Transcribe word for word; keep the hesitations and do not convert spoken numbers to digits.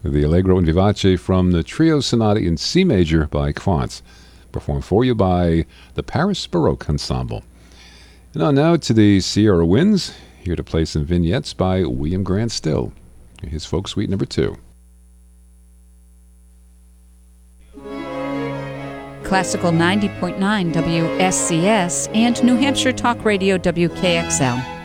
the Allegro and Vivace from the Trio Sonata in C major by Quantz, performed for you by the Paris Baroque Ensemble. And on now to the Sierra Winds, here to play some vignettes by William Grant Still, his Folk Suite number two. Classical ninety point nine W S C S and New Hampshire Talk Radio W K X L.